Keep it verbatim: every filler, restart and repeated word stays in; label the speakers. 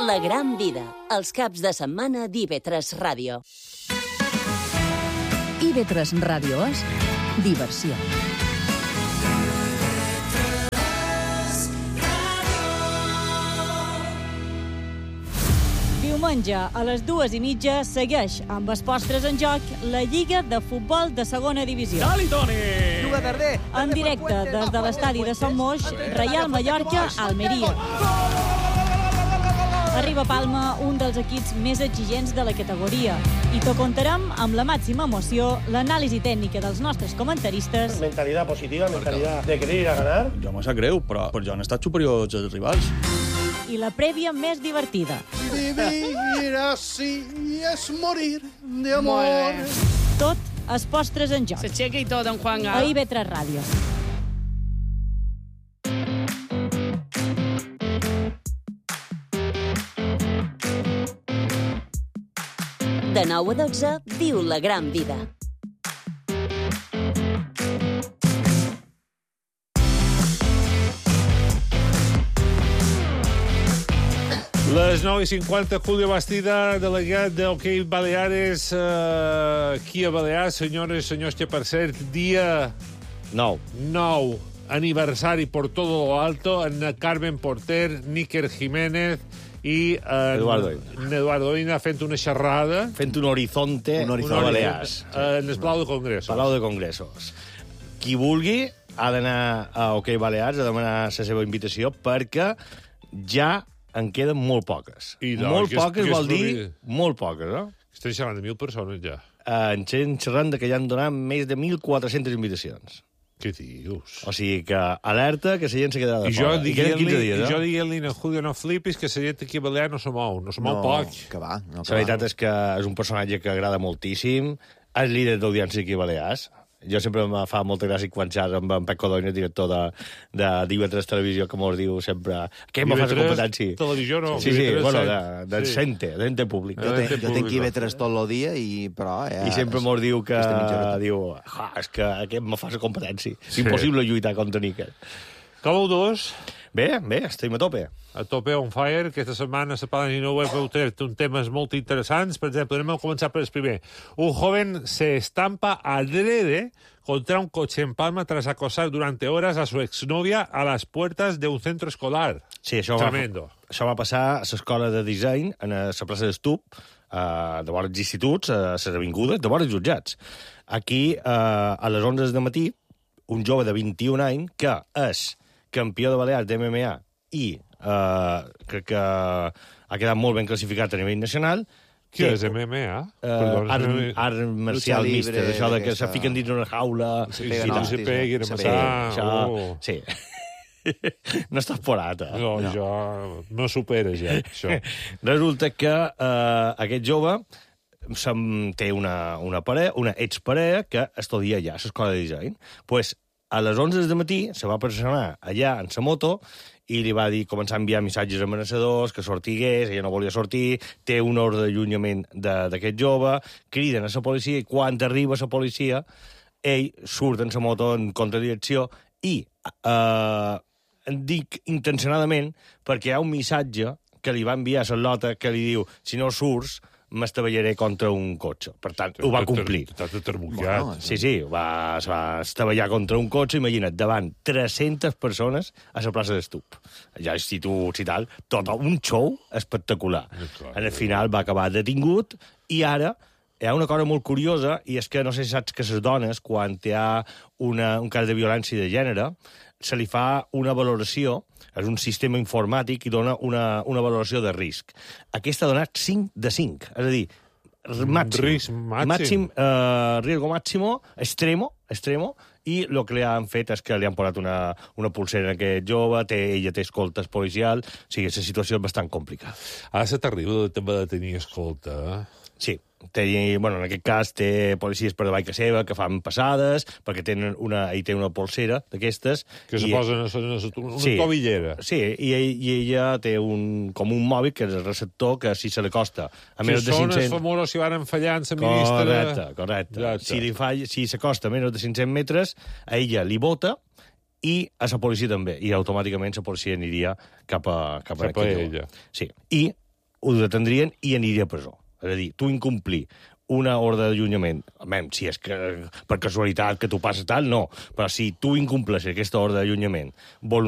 Speaker 1: La gran vida, els caps de setmana d'I V tres Ràdio.
Speaker 2: I V tres Ràdio és diversió.
Speaker 3: Diumenge a les dues i mitja segueix amb els postres en joc la Lliga de Futbol de Segona Divisió.
Speaker 4: Dali, Toni!
Speaker 3: En directe des de l'estadi de Sant Moix, Reial Mallorca, Almeria. Arriba a Palma un dels equips més exigents de la categoria i t'ho contarem amb la màxima emoció, l'anàlisi tècnica dels nostres comentaristes.
Speaker 5: Mentalidad positiva, mentalidad de querer ir a ganar.
Speaker 4: Jo me sap greu, però, però jo han estat superiors als rivals.
Speaker 3: I la prèvia més divertida.
Speaker 6: Vivir así es morir de amor.
Speaker 3: Tot els postres en joc.
Speaker 7: S'aixeca i tot, en Juan
Speaker 3: A
Speaker 7: Gal.
Speaker 3: I V tres Ràdio.
Speaker 1: De nou a dotze, viu la gran vida.
Speaker 8: Les nou i cinquanta, Julio Bastida, delegat d'Hockey Baleares, eh, aquí a Balears, senyores i senyors, que per cert, dia
Speaker 5: Nou.
Speaker 8: nou, aniversari por todo lo alto, en Carmen Porter, Níker Jiménez i en
Speaker 5: Eduardo Oina.
Speaker 8: en Eduardo Oina fent una xerrada
Speaker 5: Fent un horizonte,
Speaker 6: Un horizonte.
Speaker 5: a Balears.
Speaker 8: en el Palau de Congressos.
Speaker 5: Palau de Congressos. Qui vulgui ha d'anar a Hockey Balears a demanar la seva invitació perquè ja en queden molt poques.
Speaker 8: I no,
Speaker 5: molt
Speaker 8: que és-
Speaker 5: poques
Speaker 8: que és
Speaker 5: vol dir
Speaker 8: propi-
Speaker 5: molt poques, no?
Speaker 8: Estem xerrant de mil persones ja.
Speaker 5: Eh, en estem xerrant de que ja han donat més de mil quatre-centes invitacions.
Speaker 8: Què dius?
Speaker 5: O sigui que alerta que la gent se quedarà de
Speaker 8: I jo
Speaker 5: fora. I queden quinze
Speaker 8: diguent-li
Speaker 5: dies,
Speaker 8: jo
Speaker 5: eh?
Speaker 8: diguent-li a Julio no flipis que la gent aquí a Balears no se mou, no se mou
Speaker 6: No,
Speaker 8: poc.
Speaker 6: que va. No, que
Speaker 5: La veritat
Speaker 6: va.
Speaker 5: és que és un personatge que agrada moltíssim. És líder d'audiència aquí a Balears. Jo sempre em fa molta gràcia quan xerro amb en Pep Codony, director de, de d'I V tres Televisió, que mos diu sempre què me
Speaker 8: I V
Speaker 5: fas
Speaker 8: tres
Speaker 5: competència?
Speaker 8: Televisió no.
Speaker 5: Sí,
Speaker 8: I V
Speaker 5: sí,
Speaker 8: tres
Speaker 5: bueno,
Speaker 8: cent.
Speaker 5: de, de
Speaker 8: Sí.
Speaker 5: cente, d'ente públic.
Speaker 6: Jo,
Speaker 8: Eh,
Speaker 6: tenc, jo
Speaker 8: té
Speaker 6: tenc I V
Speaker 8: públic.
Speaker 6: tres tot el dia, i, però... Eh,
Speaker 5: I sempre mos diu que,
Speaker 6: aquesta mitja horeta.
Speaker 5: diu, ah, és que aquest me fa la competència.
Speaker 8: Sí.
Speaker 5: Impossible lluitar contra Níker.
Speaker 8: Com ho dos?
Speaker 5: Bé, bé, estem a tope.
Speaker 8: A tope on fire, aquesta setmana a la pàgina web heu tret uns temes molt interessants. Per exemple, anem a començar per el primer. Un joven se estampa adrede contra un coche en Palma tras acosar durante horas a su exnovia a las puertas de un centro escolar.
Speaker 5: Sí, això
Speaker 8: Tremendo.
Speaker 5: Va, això va passar a l'escola de disseny, a la plaça d'Estup, eh, de vora els instituts, a les avingudes, de vora els jutjats. Aquí, eh, a les onze de matí, un jove de vint-i-un anys, que és campió de Balears d'M M A i eh, crec que ha quedat molt ben classificat a nivell nacional.
Speaker 8: Què
Speaker 5: té,
Speaker 8: és M M A?
Speaker 5: Eh,
Speaker 8: Perdona,
Speaker 5: art,
Speaker 8: no-
Speaker 5: art marcial
Speaker 6: Lucha
Speaker 5: míster,
Speaker 6: libre,
Speaker 5: això de que
Speaker 6: aquesta-
Speaker 5: se fiquen dins una jaula...
Speaker 8: Sí,
Speaker 6: peguen
Speaker 8: si no
Speaker 6: hòsties,
Speaker 8: se peguin a
Speaker 6: se
Speaker 8: matar...
Speaker 5: això,
Speaker 8: oh.
Speaker 5: sí. No estàs forat, eh?
Speaker 8: No, no, jo no supera ja, això.
Speaker 5: Resulta que eh, aquest jove se'm, té una, una, parella, una exparella que estudia allà a l'escola de disseny. Pues, a les onze de matí se va personar allà en sa moto i li va dir, començar a enviar missatges amenaçadors, que sortigués, ella no volia sortir, té un ordre d'allunyament d'aquest jove, criden a la policia i quan arriba la policia ell surt en sa moto en contradirecció i eh, dic intencionadament perquè hi ha un missatge que li va enviar a Charlotte que li diu, si no surts, m'estavellaré contra un cotxe. Per tant, ho va complir.
Speaker 8: T'has deterbucat.
Speaker 6: Bueno,
Speaker 5: Sí, sí, va, es va estavellar contra un cotxe, imagina't, davant tres-centes persones a la plaça d'Estup. Ja instituts i tal, tot un show espectacular. En el final va acabar detingut i ara hi ha una cosa molt curiosa, i és que no sé si saps que les dones, quan hi ha una, un cas de violència de gènere, se li fa una valoració, és un sistema informàtic i dona una, una valoració de risc. Aquesta ha donat cinc de cinc, és a dir, màxim.
Speaker 8: Risc màxim.
Speaker 5: Màxim, eh, riesgo máximo, extremo, extremo, i el que li han fet és que li han posat una, una pulsera a aquest jove, té, ella té escoltes policial, o sigui, la situació és bastant complicada.
Speaker 8: Ara se t'arriba de, de tenir escolta, eh?
Speaker 5: Sí, té, bueno, en aquest cas té policies per davall que seva que fan passades, perquè tenen una, ell té una polsera d'aquestes.
Speaker 8: Que se
Speaker 5: i-
Speaker 8: posen a una, una
Speaker 5: Sí.
Speaker 8: tobillera.
Speaker 5: Sí, i, ell, i ella té un, com un mòbil, que és el receptor, que si se li costa a
Speaker 8: Que
Speaker 5: menys de
Speaker 8: són els
Speaker 5: cinc-cents...
Speaker 8: famosos si van fallar en la ministra...
Speaker 5: Correcte, correcte.
Speaker 8: Ja està.
Speaker 5: Si, li falla, si s'acosta a menys de cinc-cents metres, a ella li bota i a la policia també, i automàticament la policia aniria cap a, cap a,
Speaker 8: Cap a
Speaker 5: aquest jove.
Speaker 8: ella.
Speaker 5: Sí, i ho detendrien i aniria a presó. És a dir, tu incomplir una ordre d'allunyament, almenys, si és que per casualitat que tu passa tal, no, però si tu incompleixes aquesta ordre d'allunyament voluntàriament,